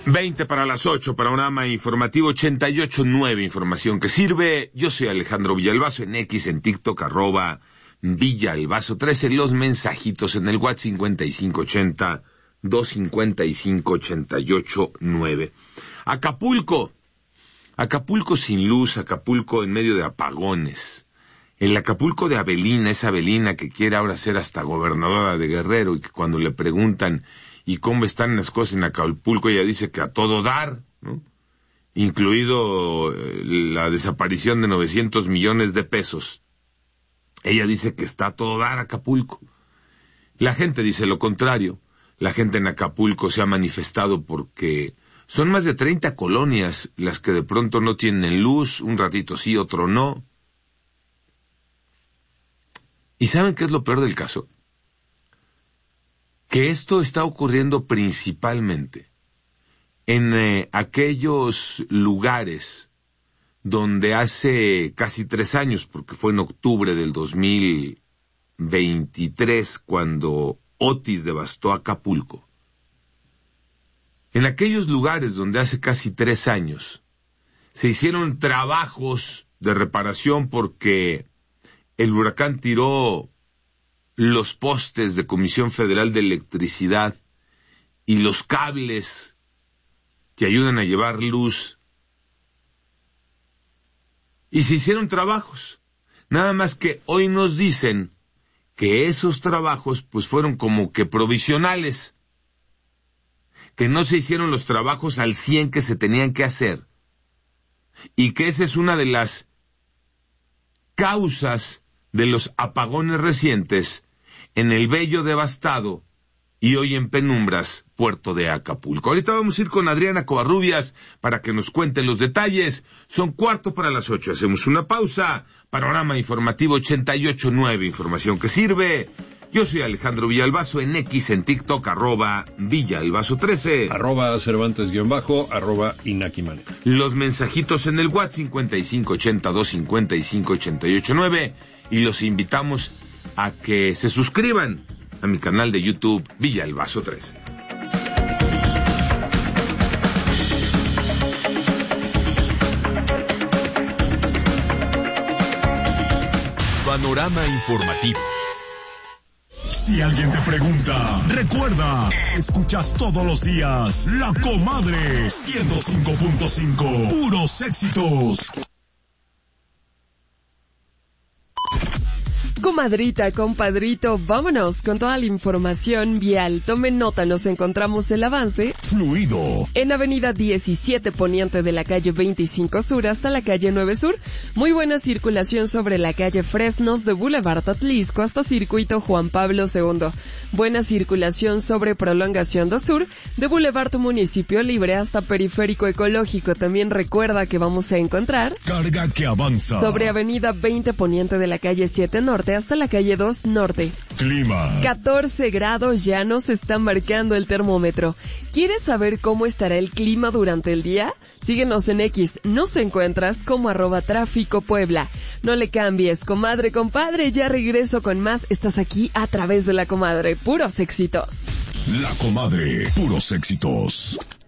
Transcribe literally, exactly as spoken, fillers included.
veinte para las ocho, panorama informativo ochenta y ocho nueve, información que sirve. Yo soy Alejandro Villalbazo, en X, en TikTok, arroba Villalbazo trece, los mensajitos en el WhatsApp cincuenta y cinco ochenta, doscientos cincuenta y cinco, ochenta y ocho nueve. Acapulco, Acapulco sin luz, Acapulco en medio de apagones. El Acapulco de Avelina, esa Avelina que quiere ahora ser hasta gobernadora de Guerrero, y que cuando le preguntan ¿y cómo están las cosas en Acapulco?, ella dice que a todo dar, ¿no? Incluido la desaparición de novecientos millones de pesos. Ella dice que está a todo dar Acapulco. La gente dice lo contrario. La gente en Acapulco se ha manifestado porque son más de treinta colonias las que de pronto no tienen luz, un ratito sí, otro no. ¿Y saben qué es lo peor del caso? Que esto está ocurriendo principalmente en eh, aquellos lugares donde hace casi tres años, porque fue en octubre del dos mil veintitrés cuando Otis devastó Acapulco. En aquellos lugares donde hace casi tres años se hicieron trabajos de reparación porque el huracán tiró los postes de Comisión Federal de Electricidad y los cables que ayudan a llevar luz. Y se hicieron trabajos. Nada más que hoy nos dicen que esos trabajos pues fueron como que provisionales, que no se hicieron los trabajos al cien que se tenían que hacer, y que esa es una de las causas de los apagones recientes en el bello, devastado y hoy en penumbras puerto de Acapulco. Ahorita vamos a ir con Adriana Covarrubias para que nos cuente los detalles. Son cuarto para las ocho. Hacemos una pausa. Panorama informativo ochenta y ocho nueve, información que sirve. Yo soy Alejandro Villalbazo, en X, en TikTok, arroba Villalbazo trece. Arroba Cervantes guión bajo, arroba Inaki Mane. Los mensajitos en el WhatsApp cincuenta y cinco ochenta, doscientos cincuenta y cinco, ochenta y ocho nueve. Y los invitamos a que se suscriban a mi canal de YouTube Villalbazo trece. Panorama informativo. Si alguien te pregunta, recuerda, escuchas todos los días La Comadre ciento cinco punto cinco, puros éxitos. Comadrita, compadrito, vámonos con toda la información vial. Tomen nota, nos encontramos el avance fluido en Avenida diecisiete Poniente de la calle veinticinco Sur hasta la calle nueve Sur. Muy buena circulación sobre la calle Fresnos de Boulevard Atlisco hasta Circuito Juan Pablo segundo. Buena circulación sobre Prolongación dos Sur de Boulevard Municipio Libre hasta Periférico Ecológico. También recuerda que vamos a encontrar carga que avanza sobre Avenida veinte Poniente de la calle siete Norte hasta la calle dos Norte. Clima. catorce grados ya nos está marcando el termómetro. ¿Quieres saber cómo estará el clima durante el día? Síguenos en X, nos encuentras como arroba Tráfico Puebla. No le cambies, comadre, compadre, ya regreso con más. Estás aquí a través de La Comadre, puros éxitos. La Comadre, puros éxitos.